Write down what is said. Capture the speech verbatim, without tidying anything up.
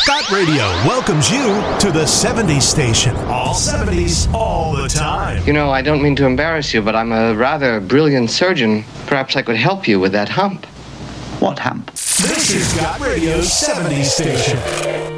Scott Radio welcomes you to the seventies station. All seventies, all the time. You know, I don't mean to embarrass you, but I'm a rather brilliant surgeon. Perhaps I could help you with that hump. What hump? This is Scott Radio's seventies station.